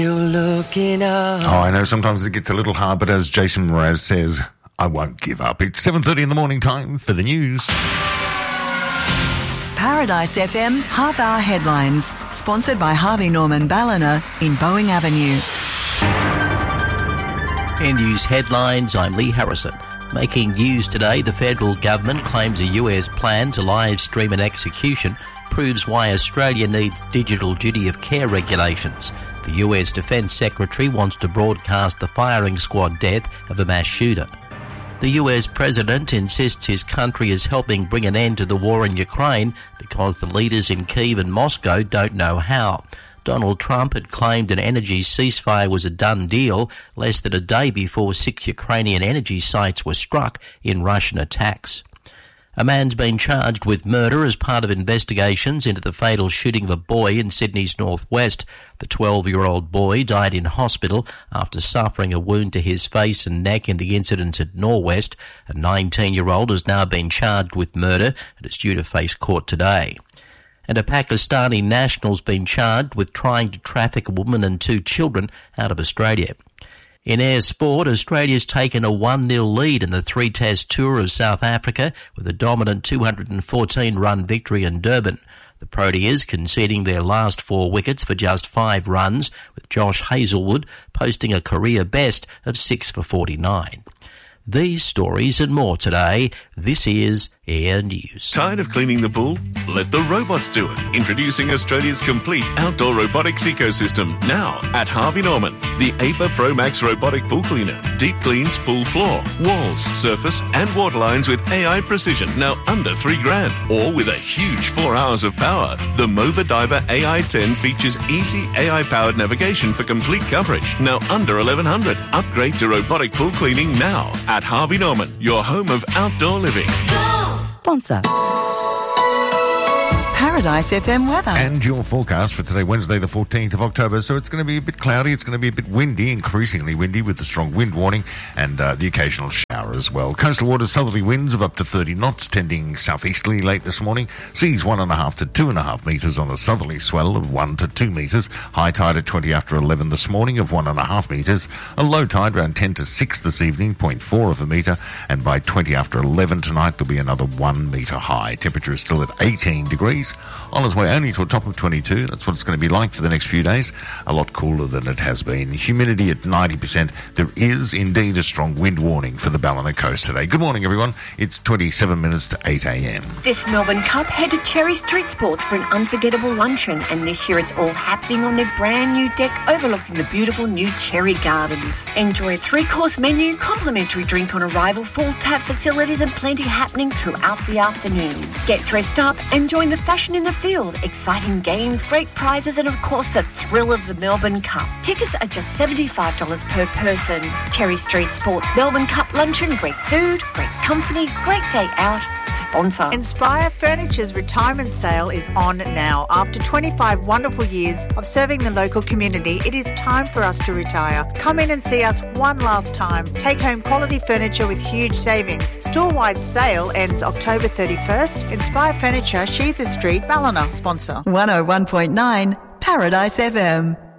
You're looking up. Oh, I know sometimes it gets a little hard, but as Jason Mraz says, I won't give up. It's 7:30 in the morning, time for the news. Paradise FM half-hour headlines, sponsored by Harvey Norman Ballina in Boeing Avenue. In news headlines, I'm Lee Harrison. Making news today, the federal government claims a US plan to live stream an execution proves why Australia needs digital duty of care regulations. The US Defence Secretary wants to broadcast the firing squad death of a mass shooter. The US President insists his country is helping bring an end to the war in Ukraine because the leaders in Kyiv and Moscow don't know how. Donald Trump had claimed an energy ceasefire was a done deal less than a day before 6 Ukrainian energy sites were struck in Russian attacks. A man's been charged with murder as part of investigations into the fatal shooting of a boy in Sydney's northwest. The 12-year-old boy died in hospital after suffering a wound to his face and neck in the incident at Norwest. A 19-year-old has now been charged with murder and is due to face court today. And a Pakistani national's been charged with trying to traffic a woman and 2 children out of Australia. In air sport, Australia's taken a 1-0 lead in the 3-test tour of South Africa with a dominant 214-run victory in Durban. The Proteas conceding their last 4 wickets for just 5 runs, with Josh Hazlewood posting a career best of 6 for 49. These stories and more today. This is Air News. Tired of cleaning the pool? Let the robots do it. Introducing Australia's complete outdoor robotics ecosystem now at Harvey Norman. The APA Pro Max robotic pool cleaner. Deep cleans pool floor, walls, surface and water lines with AI precision. Now under $3,000. Or with a huge 4 hours of power. The Mova Diver AI-10 features easy AI-powered navigation for complete coverage. Now under $1,100. Upgrade to robotic pool cleaning now at Harvey Norman, your home of outdoor living. Sponsor. Paradise FM weather. And your forecast for today, Wednesday the 14th of October. So it's going to be a bit cloudy, it's going to be a bit windy, increasingly windy with the strong wind warning and the occasional shower as well. Coastal waters, southerly winds of up to 30 knots, tending southeasterly late this morning. Seas 1.5 to 2.5 metres on a southerly swell of 1 to 2 metres. High tide at 20 after 11 this morning of 1.5 metres. A low tide around 10 to 6 this evening, 0.4 of a metre. And by 20 after 11 tonight, there'll be another 1 metre high. Temperature is still at 18 degrees. On its way only to a top of 22. That's what it's going to be like for the next few days. A lot cooler than it has been. Humidity at 90%. There is indeed a strong wind warning for the Ballina coast today. Good morning, everyone. It's 27 minutes to 8 a.m. This Melbourne Cup, head to Cherry Street Sports for an unforgettable luncheon. And this year it's all happening on their brand new deck overlooking the beautiful new Cherry Gardens. Enjoy a 3-course menu, complimentary drink on arrival, full tap facilities and plenty happening throughout the afternoon. Get dressed up and join the fashion in the field. Exciting games, great prizes and of course the thrill of the Melbourne Cup. Tickets are just $75 per person. Cherry Street Sports Melbourne Cup luncheon, great food, great company, great day out. Sponsor. Inspire Furniture's retirement sale is on now. After 25 wonderful years of serving the local community, it is time for us to retire. Come in and see us one last time. Take home quality furniture with huge savings. Store-wide sale ends October 31st. Inspire Furniture, Sheether Street, Ballina. Sponsor. 101.9 Paradise FM.